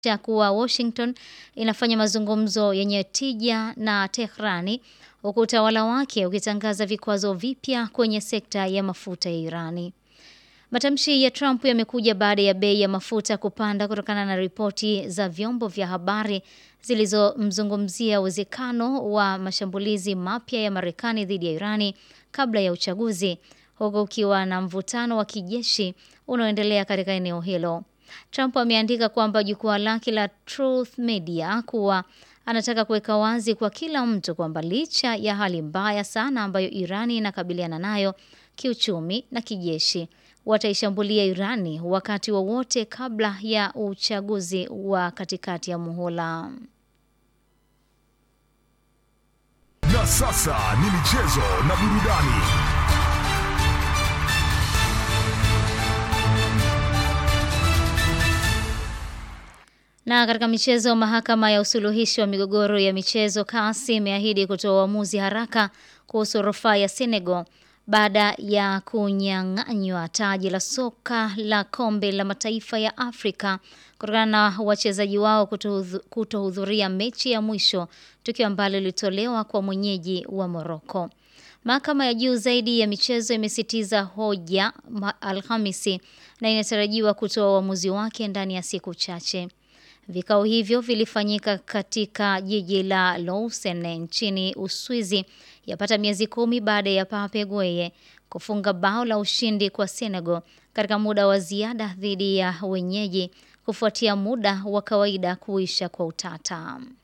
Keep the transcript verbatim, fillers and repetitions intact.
ya kuwa Washington inafanya mazungumzo yenye tija na Tehrani, huku utawala wake ukitangaza vikwazo vipya kwenye sekta ya mafuta ya Irani. Matamshi ya Trump yamekuja baada ya bei ya mafuta kupanda kutokana na ripoti za vyombo vya habari zilizomzungumzia uwezekano wa mashambulizi mapya ya Marekani dhidi ya Irani kabla ya uchaguzi, huku ukiwa na mvutano wa kijeshi unaoendelea katika eneo hilo. Trump ameandika kwamba jukwaa lake la Truth Media kuwa anataka kuweka wazi kwa kila mtu kwamba licha ya hali mbaya sana ambayo Irani inakabiliana nayo kiuchumi na kijeshi, wataishambulia Irani wakati wowote wa kabla ya uchaguzi wa katikati ya muhula. Na sasa ni michezo na burudani. Na katika michezo, mahakama ya usuluhishi wa migogoro ya michezo C A S imeahidi kutoa uamuzi haraka kuhusu rufaa ya Senegal baada ya kunyang'anywa taji la soka la kombe la mataifa ya Afrika kutokana na wachezaji wao kutohudhuria mechi ya mwisho, tukio ambalo lilitolewa kwa mwenyeji wa Morocco. Mahakama ya juu zaidi ya michezo imesitiza hoja Alhamisi na inatarajiwa kutoa uamuzi wake ndani ya siku chache. Vikao hivyo vilifanyika katika jiji la Lausanne nchini Uswizi yapata miezi kumi baada ya Pape Gueye kufunga bao la ushindi kwa Senegal katika muda wa ziada dhidi ya wenyeji kufuatia muda wa kawaida kuisha kwa utata.